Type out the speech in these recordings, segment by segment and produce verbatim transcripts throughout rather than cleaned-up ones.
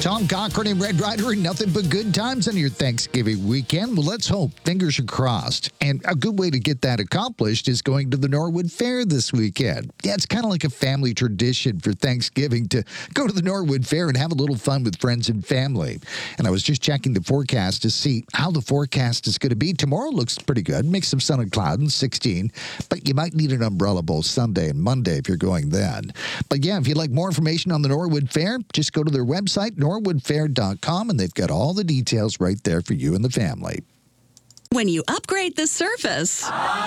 Tom Cochran and Red Ryder, nothing but good times on your Thanksgiving weekend. Well, let's hope. Fingers are crossed. And a good way to get that accomplished is going to the Norwood Fair this weekend. Yeah, it's kind of like a family tradition for Thanksgiving to go to the Norwood Fair and have a little fun with friends and family. And I was just checking the forecast to see how the forecast is going to be. Tomorrow looks pretty good. Mix of sun and cloud and sixteen. But you might need an umbrella both Sunday and Monday if you're going then. But yeah, if you'd like more information on the Norwood Fair, just go to their website, norwood fair dot com, and they've got all the details right there for you and the family. When you upgrade the surface,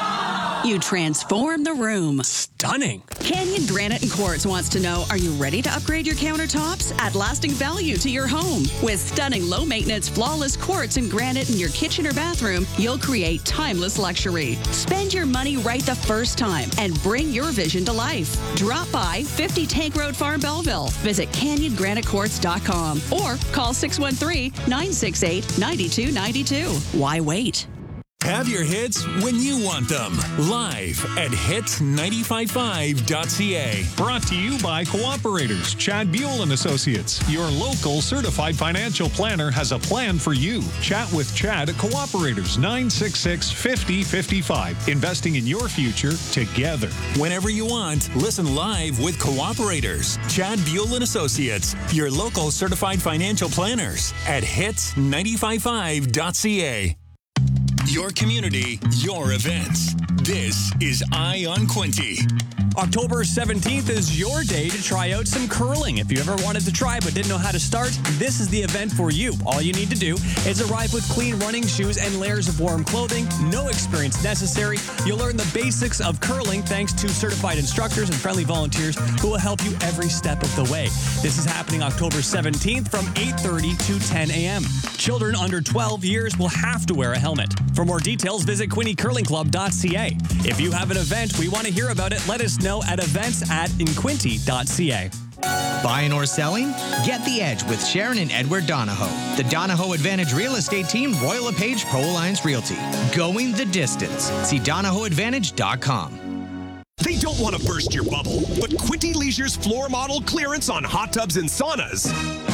you transform the room. Stunning. Canyon Granite and Quartz wants to know, are you ready to upgrade your countertops? Add lasting value to your home. With stunning low-maintenance, flawless quartz and granite in your kitchen or bathroom, you'll create timeless luxury. Spend your money right the first time and bring your vision to life. Drop by fifty Tank Road Farm, Belleville. Visit canyon granite quartz dot com or call six one three, nine six eight, nine two nine two. Why wait? Have your hits when you want them. Live at hits nine five five dot c a. Brought to you by Cooperators. Chad Buell and Associates. Your local certified financial planner has a plan for you. Chat with Chad at Cooperators. nine six six, five zero five five. Investing in your future together. Whenever you want, listen live with Cooperators. Chad Buell and Associates. Your local certified financial planners at hits nine five five dot c a. Your community, your events. This is Eye on Quinte. October seventeenth is your day to try out some curling. If you ever wanted to try but didn't know how to start, this is the event for you. All you need to do is arrive with clean running shoes and layers of warm clothing. No experience necessary. You'll learn the basics of curling thanks to certified instructors and friendly volunteers who will help you every step of the way. This is happening October seventeenth from eight thirty to ten a m Children under twelve years will have to wear a helmet. For more details, visit quinte curling club dot c a. If you have an event, we want to hear about it. Let us know at events at inquinte dot c a. Buying or selling? Get the edge with Sharon and Edward Donahoe. The Donahoe Advantage Real Estate Team, Royal LePage Pro Alliance Realty. Going the distance. See donahoe advantage dot com. They don't want to burst your bubble, but Quinte Leisure's floor model clearance on hot tubs and saunas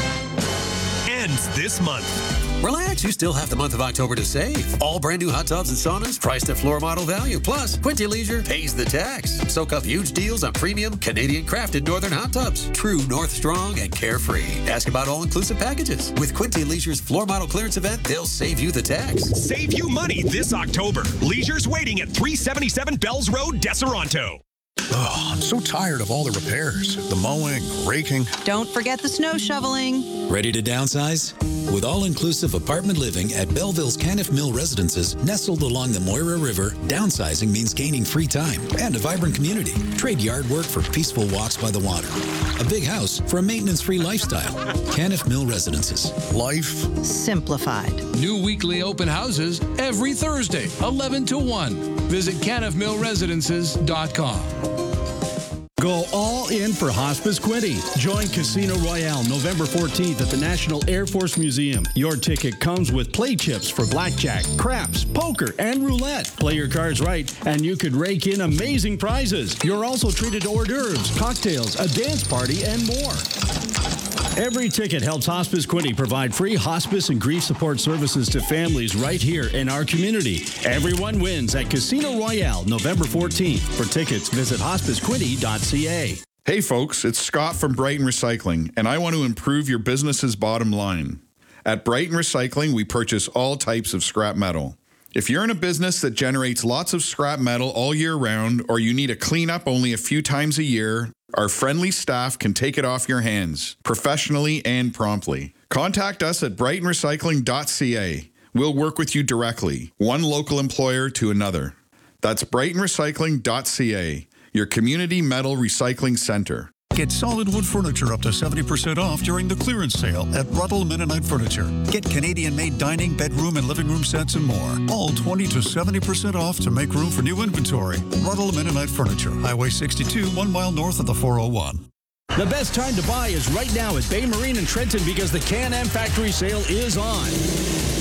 ends this month. Relax, you still have the month of October to save. All brand new hot tubs and saunas priced at floor model value. Plus, Quinte Leisure pays the tax. Soak up huge deals on premium Canadian crafted Northern hot tubs. True North Strong and carefree. Ask about all-inclusive packages. With Quinte Leisure's floor model clearance event, they'll save you the tax. Save you money this October. Leisure's waiting at three seventy-seven Bells Road, Deseronto. Oh, I'm so tired of all the repairs. The mowing, raking. Don't forget the snow shoveling. Ready to downsize? With all-inclusive apartment living at Belleville's Caniff Mill Residences, nestled along the Moira River, downsizing means gaining free time and a vibrant community. Trade yard work for peaceful walks by the water. A big house for a maintenance-free lifestyle. Caniff Mill Residences. Life simplified. New weekly open houses every Thursday, eleven to one. Visit caniff mill residences dot com. Go all in for Hospice Quinte. Join Casino Royale November fourteenth at the National Air Force Museum. Your ticket comes with play chips for blackjack, craps, poker, and roulette. Play your cards right, and you could rake in amazing prizes. You're also treated to hors d'oeuvres, cocktails, a dance party, and more. Every ticket helps Hospice Quinte provide free hospice and grief support services to families right here in our community. Everyone wins at Casino Royale November fourteenth. For tickets, visit hospice quinte dot c a. Hey folks, it's Scott from Brighton Recycling, and I want to improve your business's bottom line. At Brighton Recycling, we purchase all types of scrap metal. If you're in a business that generates lots of scrap metal all year round, or you need a cleanup only a few times a year, our friendly staff can take it off your hands, professionally and promptly. Contact us at brighton recycling dot c a. We'll work with you directly, one local employer to another. That's brighton recycling dot c a, your community metal recycling center. Get solid wood furniture up to seventy percent off during the clearance sale at Ruddle Mennonite Furniture. Get Canadian-made dining, bedroom, and living room sets and more. All twenty to seventy percent off to make room for new inventory. Ruddle Mennonite Furniture, Highway sixty-two, one mile north of the four oh one. The best time to buy is right now at Bay Marine in Trenton because the Can-Am Factory Sale is on.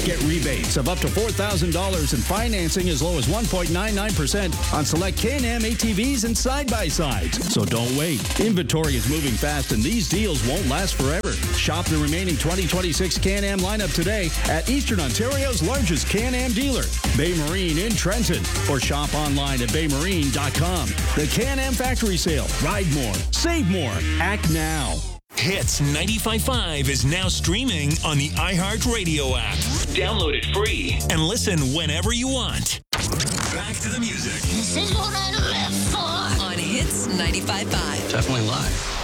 Get rebates of up to four thousand dollars and financing as low as one point nine nine percent on select Can-Am A T Vs and side-by-sides. So don't wait. Inventory is moving fast and these deals won't last forever. Shop the remaining twenty twenty-six Can-Am lineup today at Eastern Ontario's largest Can-Am dealer, Bay Marine in Trenton, or shop online at bay marine dot com. The Can-Am Factory Sale. Ride more. Save more. Act now. Hits ninety-five point five is now streaming on the iHeartRadio app. Download it free and listen whenever you want. Back to the music. This is what I live for. On Hits ninety-five point five. Definitely live.